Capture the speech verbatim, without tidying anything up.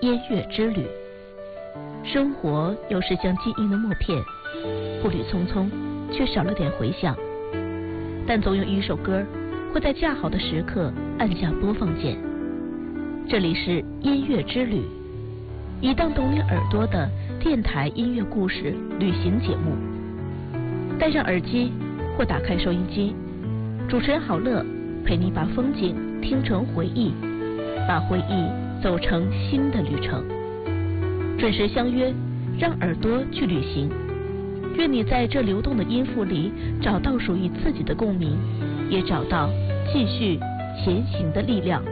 音乐之旅。生活有时像记忆的默片，步履匆匆，却少了点回响。但总有一首歌会在恰好的时刻按下播放键。这里是音乐之旅，一档懂你耳朵的电台音乐故事旅行节目。戴上耳机或打开收音机，主持人郝乐陪你把风景听成回忆，把回忆走成新的旅程。准时相约，让耳朵去旅行。愿你在这流动的音符里找到属于自己的共鸣，也找到继续前行的力量。